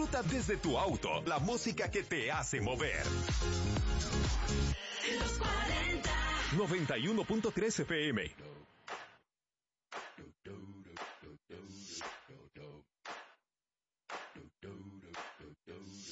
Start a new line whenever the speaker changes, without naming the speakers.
Disfruta desde tu auto la música que te hace mover.
Los 40.
91.3 FM.